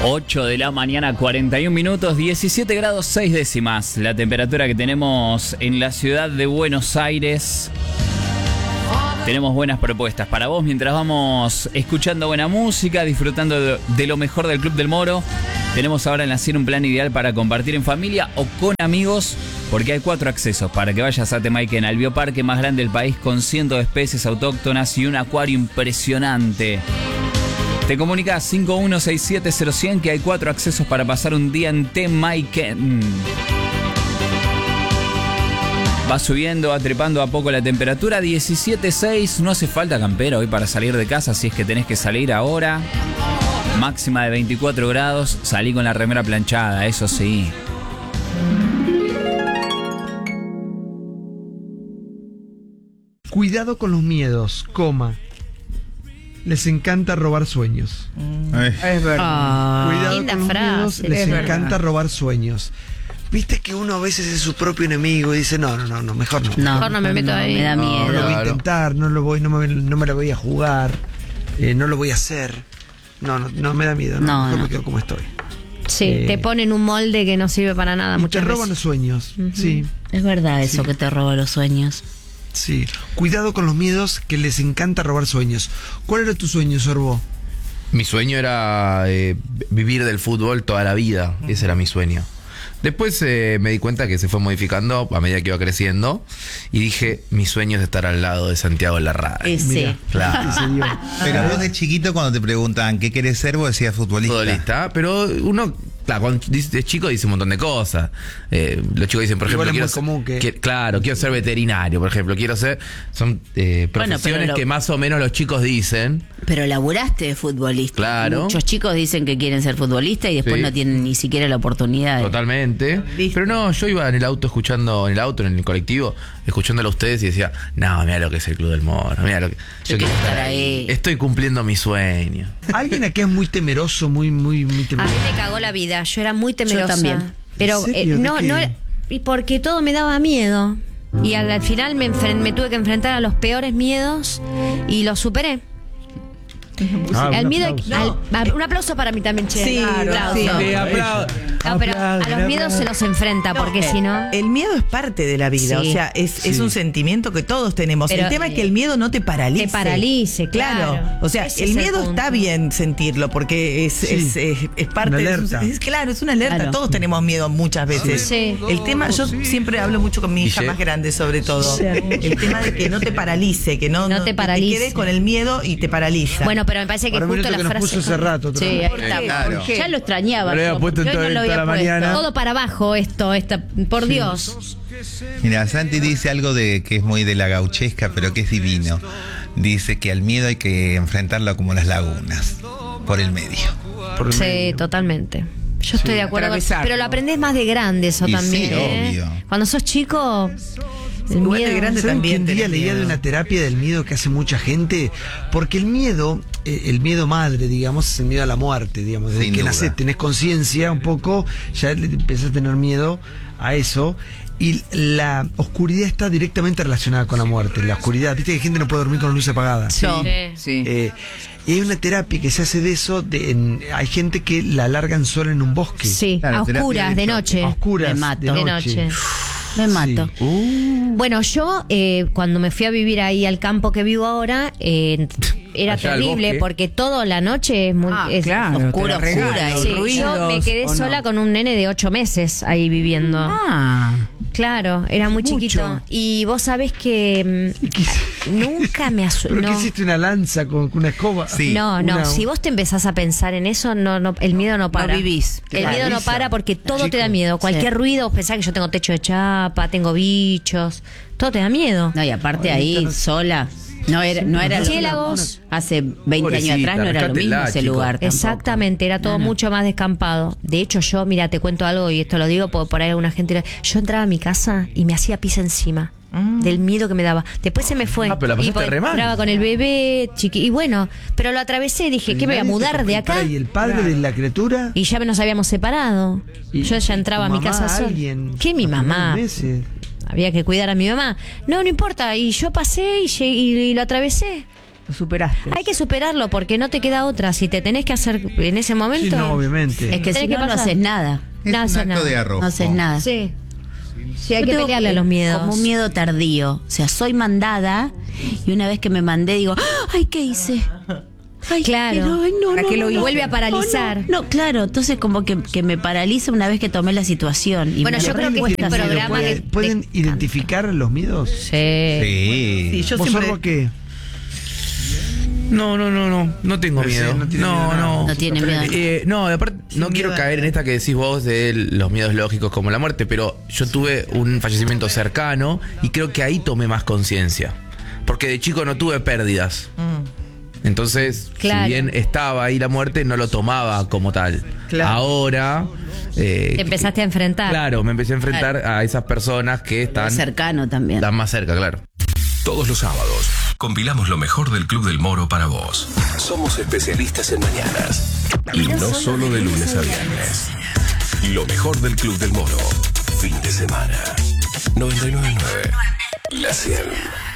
8 de la mañana, 41 minutos, 17 grados 6 décimas. La temperatura que tenemos en la ciudad de Buenos Aires. Tenemos buenas propuestas para vos mientras vamos escuchando buena música, disfrutando de lo mejor del Club del Moro. Tenemos ahora en la CIR un plan ideal para compartir en familia o con amigos, porque hay 4 accesos para que vayas a Temaiken, al bioparque más grande del país con cientos de especies autóctonas y un acuario impresionante. Te comunicas 51670100 que hay 4 accesos para pasar un día en Temaiken. Va subiendo, va trepando a poco la temperatura, 17.6, no hace falta campera hoy para salir de casa si es que tenés que salir ahora. Máxima de 24 grados, salí con la remera planchada, eso sí. Cuidado con los miedos, les encanta robar sueños. Es verdad. Cuidado linda con los frase, miedos, les es encanta verdad. robar suelos. Viste que uno a veces es su propio enemigo y dice, no, mejor no. Mejor no me meto ahí. Me da No miedo. lo voy a Claro. intentar, no me la voy a jugar, no lo voy a hacer. No me da miedo, No, mejor no. me quedo como estoy. Sí, te ponen un molde que no sirve para nada Y te muchas roban veces. los sueños, sí. Es verdad eso que te roba los sueños. Sí, cuidado con los miedos que les encanta robar sueños. ¿Cuál era tu sueño, Sorbo? Mi sueño era vivir del fútbol toda la vida. Ese era mi sueño. Después me di cuenta que se fue modificando a medida que iba creciendo. Y dije, mi sueño es estar al lado de Santiago Larraín. Ese. Mirá, Claro. se dio. Pero vos de chiquito cuando te preguntan ¿qué querés ser? Vos decías futbolista. Futbolista. Pero uno, claro, cuando es chico dice un montón de cosas. Los chicos dicen, por ejemplo, Igual es quiero muy común que- claro, quiero ser veterinario, por ejemplo. Quiero ser... Son profesiones pero que más o menos los chicos dicen. Pero laburaste de futbolista. Claro. Muchos chicos dicen que quieren ser futbolistas y después Sí. no tienen ni siquiera la oportunidad. Totalmente. ¿Viste? Pero no, yo iba en el auto escuchando, en el colectivo, escuchándolo a ustedes y decía, no, mira lo que es el Club del Moro, mira lo que... Yo quiero estar ahí. Estoy cumpliendo mi sueño. Alguien aquí es muy temeroso, muy A mí temeroso. me cagó la vida, yo era muy temerosa. Yo también. Pero ¿En serio? no, ¿De qué? no, y porque todo me daba miedo. Y al final me tuve que enfrentar a los peores miedos y los superé. El miedo, un aplauso para mí también, che. Sí, Aplauso. sí. No, pero a los miedos se los enfrenta, porque si no. El miedo es parte de la vida, Sí. o sea, es un sentimiento que todos tenemos. Pero, el tema es que el miedo no te paralice. te paralice, claro. O sea, Ese el es el miedo punto. está bien sentirlo porque es parte Una de alerta. claro, es una alerta. Claro. Todos tenemos miedo muchas veces. Sí. El tema, yo siempre hablo mucho con mi hija Guille. más grande sobre todo. El tema de que no te paralice, que no te paralice. quedes con el miedo y te paraliza. Bueno, pero me parece que Ahora justo mirá la que nos frase. puso hace rato otra Sí, vez. ahí está. Claro. Ya lo extrañaba. Lo había yo, puesto porque en hoy no lo toda había la puesto. mañana. Todo para abajo por Dios. Mira, Santi dice algo de que es muy de la gauchesca, pero que es divino. Dice que al miedo hay que enfrentarlo como las lagunas, por el medio. Por el Sí, medio. totalmente. Yo estoy de acuerdo. atravesarlo. Pero lo aprendés más de grande eso Y también. sí, obvio. Cuando sos chico, el Igual de miedo. grande ¿Saben que también un día tenés leía de miedo? una terapia del miedo que hace mucha gente? Porque el miedo madre, digamos, es el miedo a la muerte, digamos. Desde Sin que duda. nacés, tenés conciencia un poco, ya empezás a tener miedo a eso. Y la oscuridad está directamente relacionada con la muerte. La oscuridad, viste que gente no puede dormir con la luz apagada. Sí. Sí. Y hay una terapia que se hace de eso. Hay gente que la largan sola en un bosque. Sí, Claro, a terapia oscuras, de de noche. A oscuras. Me mato. De noche. Me mato. Bueno, yo cuando me fui a vivir ahí al campo que vivo ahora, era Allá al terrible bosque. porque toda la noche es muy claro, oscura, te la oscura, regalan, Sí, ruidos, yo me quedé ¿o no? sola con un nene de 8 meses ahí viviendo. Ah. Claro, era muy Mucho. chiquito. Y vos sabés que nunca me ¿Pero qué no. hiciste una lanza con una escoba? Sí. No, si vos te empezás a pensar en eso, el miedo no para. vivís. El Claro. miedo no para porque todo te da Chico. miedo. Cualquier ruido, vos pensás que yo tengo techo de chapa, tengo bichos, todo te da miedo. No, y aparte ahí, sola. No era Murciélagos. hace 20 Pobrecita, años atrás no era lo rescátela, mismo ese chico. lugar. tampoco. Exactamente, era todo mucho más descampado. De hecho, yo, mira, te cuento algo y esto lo digo porque por ahí alguna gente. Yo entraba a mi casa y me hacía pis encima. Del miedo que me daba. Después se me fue. Ah, pero la pasaste porque re mal. entraba con el bebé, y bueno, pero lo atravesé, dije, ¿qué me voy a mudar de acá? ¿Y el padre de la criatura? Y ya nos habíamos separado. Y- Yo ya y entraba a tu mi mamá, casa sola. alguien, ¿Qué mi los mamá? primeros meses. Había que cuidar a mi mamá. No importa. Y yo pasé y lo atravesé. Lo superaste. Hay que superarlo porque no te queda otra. Si te tenés que hacer en ese momento. Sí, no, obviamente. Es que Tenés si que no, no pasar. haces nada. Es No un hace acto nada. de arrojo. No haces nada. Sí. Sí, hay Yo que tengo pelearle a los miedos. Como un miedo tardío. O sea, soy mandada y una vez que me mandé digo, ¡ay, qué hice! Ay, Claro. pero, ay, no, ¿Para no, qué lo no, hice? no. Vuelve a paralizar. No, claro, entonces como que me paraliza una vez que tomé la situación. Y Bueno, me yo creo que este cuesta hacerlo. programa ¿Pueden identificar los miedos? Sí. Sí. Sí, yo ¿Vos, siempre. Sorbo, qué? No tengo Pero sí, miedo. no tiene miedo a nada. No tiene miedo. No, aparte, no Sin quiero miedo a- caer en esta que decís vos de los miedos lógicos como la muerte, pero yo tuve un fallecimiento cercano y creo que ahí tomé más conciencia. Porque de chico no tuve pérdidas. Entonces, Claro. si bien estaba ahí la muerte, no lo tomaba como tal. Claro. Ahora. Te empezaste a enfrentar. Claro, me empecé a enfrentar a esas personas que están Cercano también. más cerca, claro. Todos los sábados compilamos lo mejor del Club del Moro para vos. Somos especialistas en mañanas. Y no solo de lunes a viernes. Lo mejor del Club del Moro. Fin de semana. 99.9. La 100.